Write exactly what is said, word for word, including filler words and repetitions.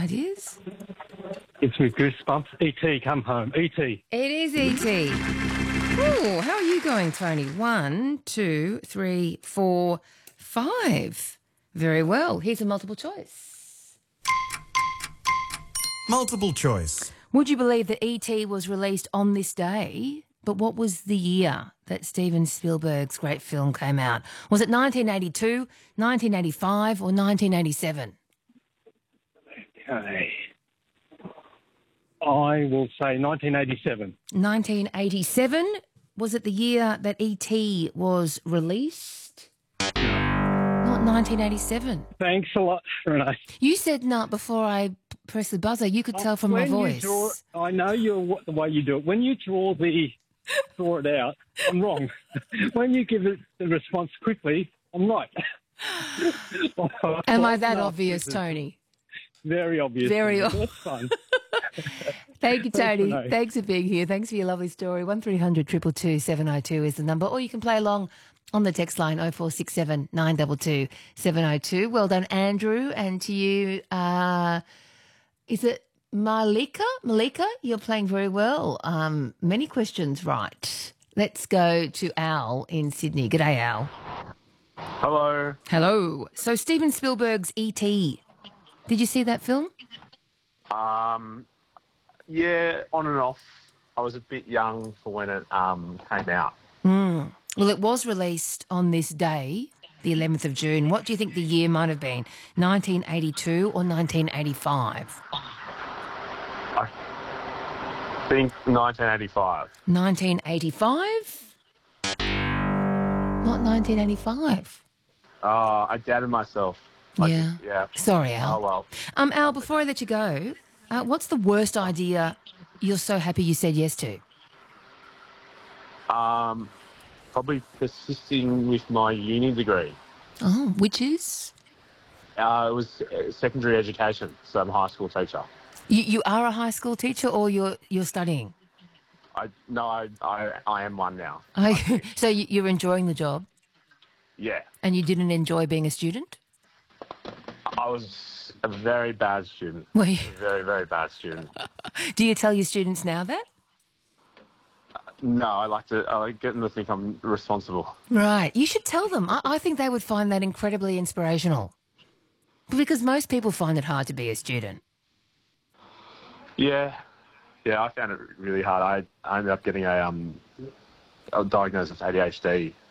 ideas? Gives me goosebumps. E T, come home. E T. It is E T. Ooh, how are you going, Tony? One, two, three, four, five. Very well. Here's a multiple choice. Multiple choice. Would you believe that E T was released on this day? But what was the year that Steven Spielberg's great film came out? Was it nineteen eighty-two, nineteen eighty-five, or nineteen eighty-seven? Okay. I will say nineteen eighty-seven. nineteen eighty-seven? Was it the year that E T was released? Not nineteen eighty-seven. Thanks a lot, Renee. You said no before I p- pressed the buzzer. You could tell from my When you voice. draw, I know you're what, the way you do it. When you draw the draw it out, I'm wrong. When you give it the response quickly, I'm right. Am I that No, obvious, this is Tony? Very obvious. Very ob- That's fun. Thank you, Tony. Renee. Thanks for being here. Thanks for your lovely story. one three hundred two two two seven oh two is the number, or you can play along on the text line oh four six seven nine two two seven oh two. Well done, Andrew. And to you, uh, is it Malika? Malika, you're playing very well. Um, many questions right. Let's go to Al in Sydney. G'day, Al. Hello. Hello. So Steven Spielberg's E T. Did you see that film? Um, yeah, on and off. I was a bit young for when it um, came out. Mm. Well, it was released on this day, the eleventh of June. What do you think the year might have been? nineteen eighty-two or nineteen eighty-five? I think nineteen eighty-five. nineteen eighty-five? Not nineteen eighty-five. Uh, I doubted myself. I Yeah. just- yeah. Sorry, Oh, Al. well. Um, Al, before I let you go, uh, what's the worst idea you're so happy you said yes to? Um, probably persisting with my uni degree. Oh, which is? Uh, it was uh, secondary education, so I'm a high school teacher. You, you are a high school teacher or you're, you're studying? I No, I, I, I am one now. I, so you, you're enjoying the job Yeah. and you didn't enjoy being a student? I was a very bad student. Were you? A very, very bad student. Do you tell your students now that? No, I like to I like getting to think I'm responsible. Right. You should tell them. I, I think they would find that incredibly inspirational. Because most people find it hard to be a student. Yeah, yeah, I found it really hard. I, I ended up getting a um, a diagnosis with A D H D